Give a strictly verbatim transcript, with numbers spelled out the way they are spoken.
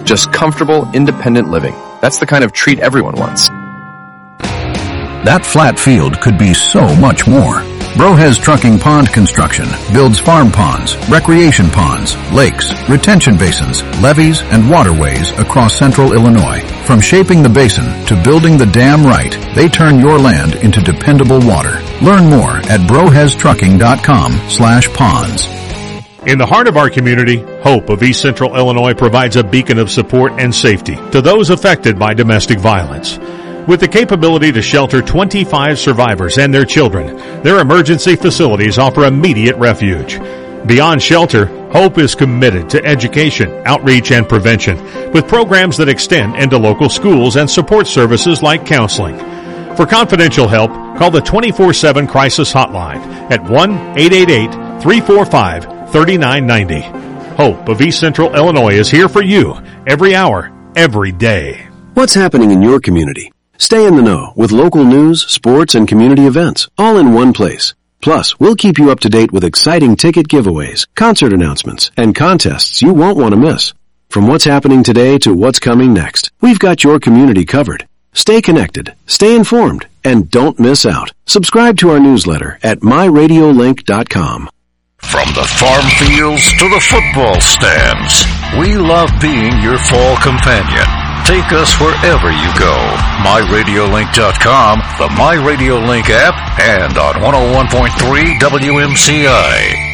Just comfortable, independent living. That's the kind of treat everyone wants. That flat field could be so much more. Brohez Trucking Pond Construction builds farm ponds, recreation ponds, lakes, retention basins, levees, and waterways across central Illinois. From shaping the basin to building the dam right, they turn your land into dependable water. Learn more at broheztrucking.com slash ponds. In the heart of our community, Hope of East Central Illinois provides a beacon of support and safety to those affected by domestic violence. With the capability to shelter twenty-five survivors and their children, their emergency facilities offer immediate refuge. Beyond shelter, Hope is committed to education, outreach, and prevention, with programs that extend into local schools and support services like counseling. For confidential help, call the twenty-four seven Crisis Hotline at one eight eight eight, three four five, three nine nine zero. Hope of East Central Illinois is here for you every hour, every day. What's happening in your community? Stay in the know with local news, sports, and community events, all in one place. Plus, we'll keep you up to date with exciting ticket giveaways, concert announcements, and contests you won't want to miss. From what's happening today to what's coming next, we've got your community covered. Stay connected, stay informed, and don't miss out. Subscribe to our newsletter at my radio link dot com. From the farm fields to the football stands, we love being your fall companion. Take us wherever you go. my radio link dot com, the MyRadioLink app, and on one oh one point three W M C I.